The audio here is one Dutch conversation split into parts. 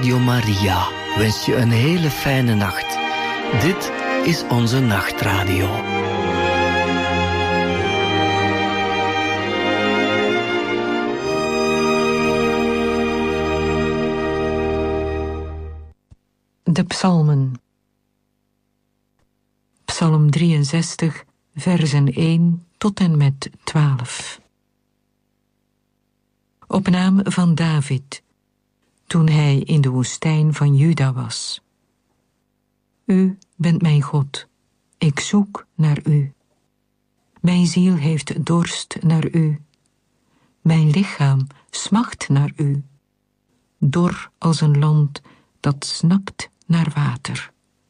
Radio Maria wenst je een hele fijne nacht. Dit is onze nachtradio. De psalmen. Psalm 63, versen 1 tot en met 12. Op naam van David, toen hij in de woestijn van Juda was. U bent mijn God, ik zoek naar u. Mijn ziel heeft dorst naar u. Mijn lichaam smacht naar u. Dor als een land dat snakt naar water.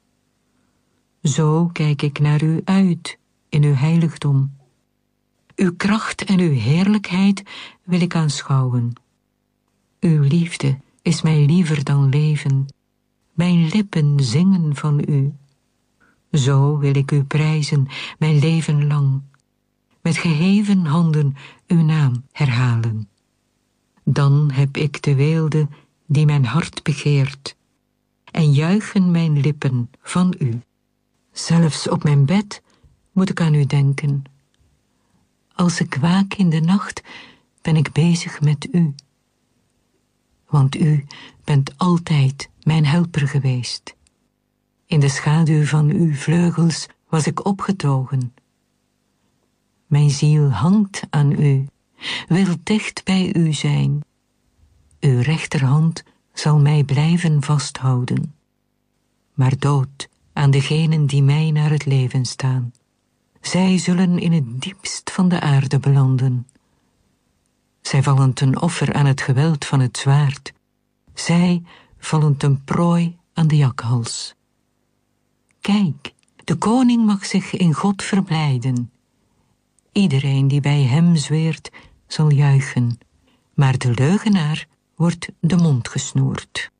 Zo kijk ik naar u uit in uw heiligdom. Uw kracht en uw heerlijkheid wil ik aanschouwen. Uw liefde is mij liever dan leven. Mijn lippen zingen van u. Zo wil ik u prijzen mijn leven lang. Met geheven handen uw naam herhalen. Dan heb ik de weelde die mijn hart begeert. En juichen mijn lippen van u. Zelfs op mijn bed moet ik aan u denken. Als ik waak in de nacht, ben ik bezig met u. Want u bent altijd mijn helper geweest. In de schaduw van uw vleugels was ik opgetogen. Mijn ziel hangt aan u, wil dicht bij u zijn. Uw rechterhand zal mij blijven vasthouden. Maar dood aan degenen die mij naar het leven staan. Zij zullen in het diepst van de aarde belanden. Zij vallen ten offer aan het geweld van het zwaard. Zij vallen ten prooi aan de jakhals. Kijk, de koning mag zich in God verblijden. Iedereen die bij hem zweert, zal juichen. Maar de leugenaar wordt de mond gesnoerd.